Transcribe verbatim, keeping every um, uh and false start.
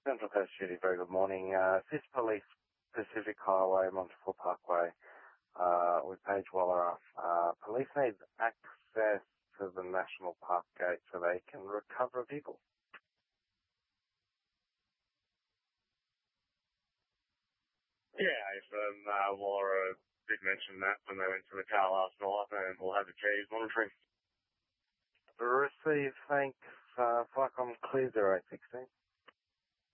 Central Coast Duty, very good morning. Uh, Fifth Police Pacific Highway, Montreal Parkway, uh, with Paige Waller. Uh, police need access to the National Park gate so they can recover a vehicle. Yeah, if um, uh, Waller did mention that when they went to the car last night, and we'll have the keys monitoring. Receive, thanks. Uh, Flycom clear zero eight sixteen.